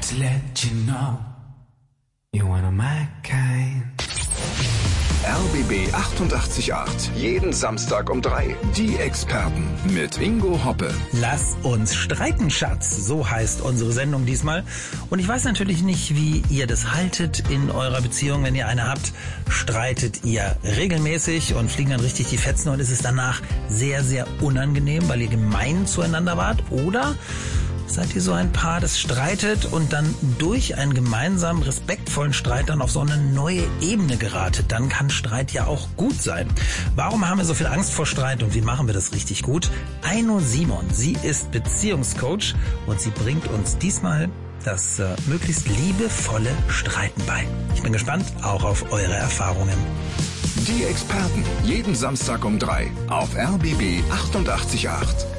to let you know you're one of my kind. RBB 88.8. Jeden Samstag um 3. Die Experten mit Ingo Hoppe. Lass uns streiten, Schatz. So heißt unsere Sendung diesmal. Und ich weiß natürlich nicht, wie ihr das haltet in eurer Beziehung. Wenn ihr eine habt, streitet ihr regelmäßig und fliegen dann richtig die Fetzen und ist es danach sehr, sehr unangenehm, weil ihr gemein zueinander wart? Oder seid ihr so ein Paar, das streitet und dann durch einen gemeinsamen, respektvollen Streit dann auf so eine neue Ebene geratet? Dann kann Streit ja auch gut sein. Warum haben wir so viel Angst vor Streit und wie machen wir das richtig gut? Aino Simon, sie ist Beziehungscoach und sie bringt uns diesmal das möglichst liebevolle Streiten bei. Ich bin gespannt auch auf eure Erfahrungen. Die Experten. Jeden Samstag um 3 auf RBB 88.8.